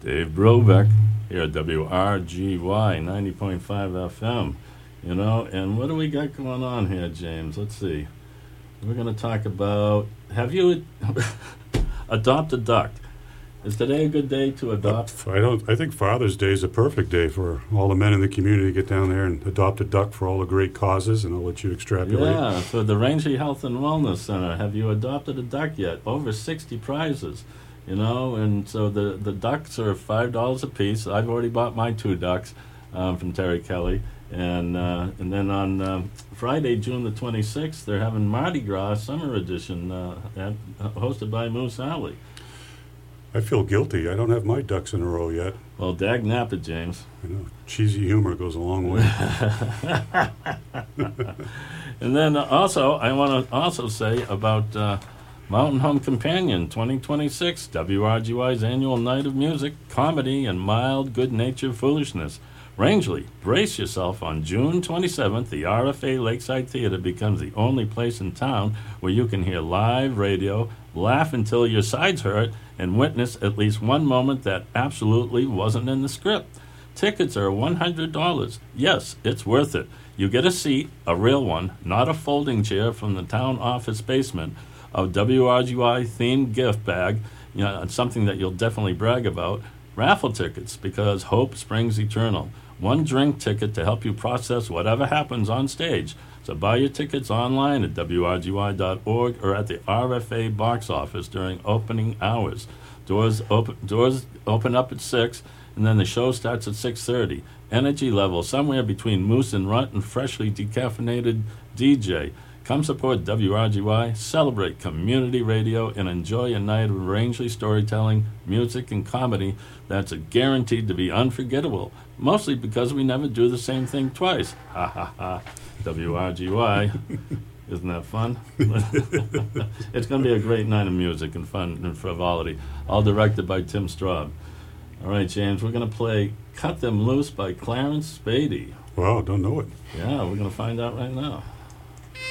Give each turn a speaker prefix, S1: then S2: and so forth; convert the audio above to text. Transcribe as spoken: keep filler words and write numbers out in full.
S1: Dave Brobeck here at W R G Y ninety point five F M. You know, and what do we got going on here, James? Let's see. We're going to talk about, have you adopt a duck? Is today a good day to adopt?
S2: I don't. I think Father's Day is a perfect day for all the men in the community to get down there and adopt a duck for all the great causes, and I'll let you extrapolate.
S1: Yeah, for the Rangeley Health and Wellness Center. Have you adopted a duck yet? Over sixty prizes, you know, and so the, the ducks are five dollars a piece. I've already bought my two ducks um, from Terry Kelly. And uh, and then on um, Friday, June the twenty-sixth, they're having Mardi Gras Summer Edition uh, at, uh, hosted by Moose Alley.
S2: I feel guilty. I don't have my ducks in a row yet.
S1: Well, dag nap it, James.
S2: I know. Cheesy humor goes a long way.
S1: And then uh, also, I want to also say about uh, Mountain Home Companion twenty twenty-six, W R G Y's annual night of music, comedy, and mild, good-natured foolishness. Rangeley, brace yourself. On June twenty-seventh, the R F A Lakeside Theater becomes the only place in town where you can hear live radio, laugh until your sides hurt, and witness at least one moment that absolutely wasn't in the script. Tickets are one hundred dollars. Yes, it's worth it. You get a seat, a real one, not a folding chair from the town office basement, a W R G Y-themed gift bag, you know, something that you'll definitely brag about, raffle tickets, because hope springs eternal. One drink ticket to help you process whatever happens on stage. So buy your tickets online at W R G Y dot org or at the R F A box office during opening hours. Doors open, doors open up at six, and then the show starts at six thirty. Energy level somewhere between Moose and Runt and freshly decaffeinated D J. Come support W R G Y, celebrate community radio, and enjoy a night of Rangeley storytelling, music, and comedy that's guaranteed to be unforgettable, mostly because we never do the same thing twice. Ha ha ha. W R G Y. Isn't that fun? It's going to be a great night of music and fun and frivolity, all directed by Tim Straub. All right, James, we're going to play Cut Them Loose by Clarence Spady.
S2: Wow, don't know it.
S1: Yeah, we're going to find out right now.